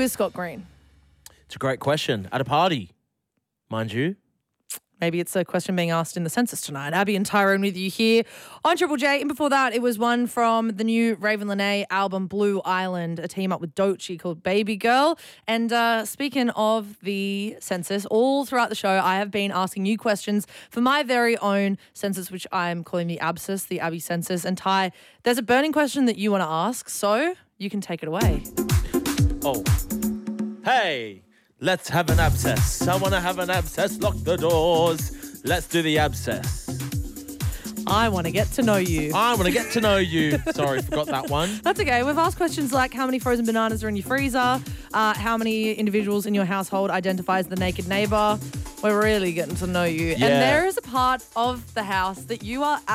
is Scott Green? It's a great question. At a party, mind you. Maybe it's a question being asked in the census tonight. Abby and Tyrone with you here on Triple J. And before that, it was one from the new Raven Lene album, Blue Island, a team up with Doechii called Baby Girl. And speaking of the census, all throughout the show, I have been asking you questions for my very own census, which I'm calling the Abscess, the Abby census. And Ty, there's a burning question that you want to ask, so you can take it away. Oh. Hey. Let's have an abscess. I want to have an abscess. Lock the doors. Let's do the abscess. I want to get to know you. I want to get to know you. Sorry, forgot that one. That's okay. We've asked questions like how many frozen bananas are in your freezer, how many individuals in your household identify as the naked neighbour. We're really getting to know you. Yeah. And there is a part of the house that you are